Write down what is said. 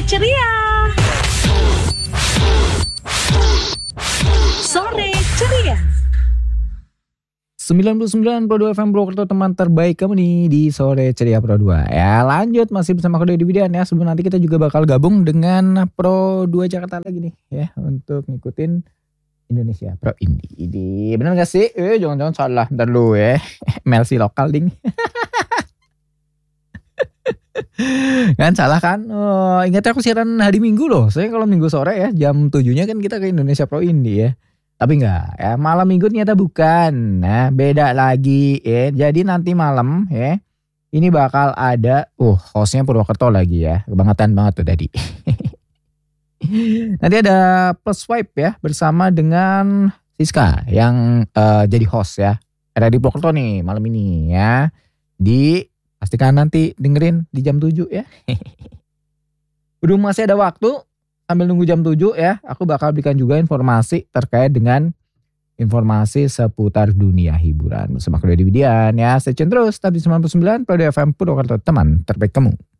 ceria. Sore ceria. 99,2 FM Purwokerto, teman terbaik kamu nih di Sore Ceria Pro 2. Ya lanjut masih bersama aku Deddy Widian ya. Sebelum nanti kita juga bakal gabung dengan Pro 2 Jakarta lagi nih ya. Untuk ngikutin Indonesia Pro Indie. Bener gak sih? Jangan-jangan salah. Bentar dulu ya. Melsi lokal ding. Kan salah kan? Oh, ingatnya aku siaran hari Minggu loh. Saya kalau Minggu sore ya jam 7-nya kan kita ke Indonesia Pro Indie ya. Tapi enggak ya, malam minggu ternyata bukan. Nah beda lagi ya. Jadi nanti malam ya ini bakal ada hostnya Purwokerto lagi ya. Kebangetan banget tuh tadi. Nanti ada Plus Swipe ya bersama dengan Siska yang jadi host ya. Ada di Purwokerto nih malam ini ya. Pastikan nanti dengerin di jam 7 ya. Udah masih ada waktu. Sambil nunggu jam 7 ya, aku bakal berikan juga informasi terkait dengan informasi seputar dunia hiburan. Bersama aku Deddy Widian ya, stay tune terus. Tapi 99 Pro FM Purwokerto, teman terbaik kamu.